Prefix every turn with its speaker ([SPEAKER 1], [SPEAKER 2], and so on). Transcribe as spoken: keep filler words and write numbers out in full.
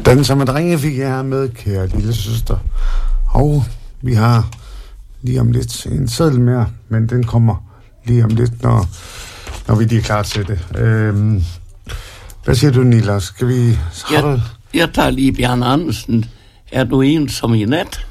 [SPEAKER 1] Danser med drenge fik jeg her med, kære lille søster. Og vi har lige om lidt en seddel mere, men den kommer lige om lidt, når, når vi lige er klar til det. Øhm, hvad siger du, Niels? Skal vi...
[SPEAKER 2] Jeg, jeg tager lige Bjarne Andersen. Er du ensom i nat?